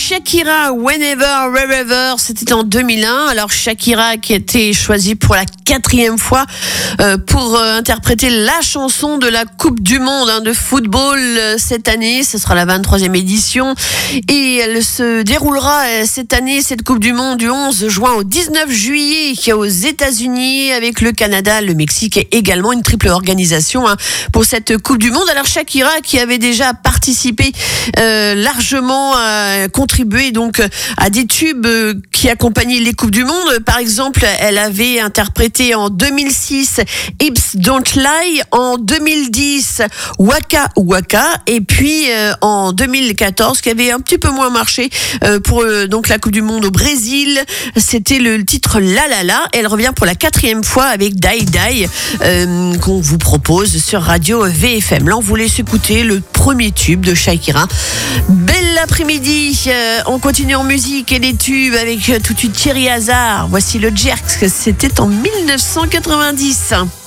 Shakira, Whenever, Wherever, c'était en 2001. Alors Shakira qui a été choisie pour la 4e fois pour interpréter la chanson de la Coupe du Monde de football cette année. Ce sera la 23e édition et elle se déroulera cette année, cette Coupe du Monde, du 11 juin au 19 juillet aux États-Unis avec le Canada, le Mexique et également une triple organisation pour cette Coupe du Monde. Alors Shakira qui avait déjà participé largement, contribué donc à des tubes qui accompagnaient les Coupes du Monde. Par exemple, elle avait interprété en 2006 Hips Don't Lie, en 2010 Waka Waka et puis en 2014 qui avait un petit peu moins marché pour donc la Coupe du Monde au Brésil, c'était le titre La La La. Elle revient pour la 4e fois avec Die Die qu'on vous propose sur Radio VFM. Là on voulait s'écouter le premier tube de Shakira. Belle après-midi, on continue en musique et les tubes avec tout de suite Thierry Hazard. Voici le Jerks, c'était en 1990.